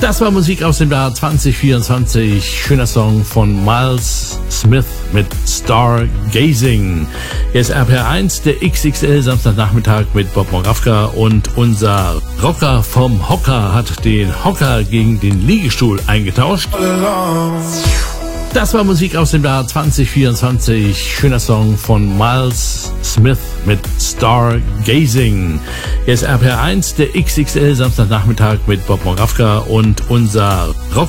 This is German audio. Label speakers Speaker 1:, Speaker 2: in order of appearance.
Speaker 1: Das war Musik aus dem Jahr 2024. Schöner Song von Miles Smith mit Stargazing. Hier ist RPR1, der XXL Samstagnachmittag mit Bob Moravka, und unser Rocker vom Hocker hat den Hocker gegen den Liegestuhl eingetauscht. Das war Musik aus dem Jahr 2024. Schöner Song von Miles Smith mit Stargazing. Hier ist RPR1, der XXL Samstagnachmittag mit Bob Moravka, und unser Rocker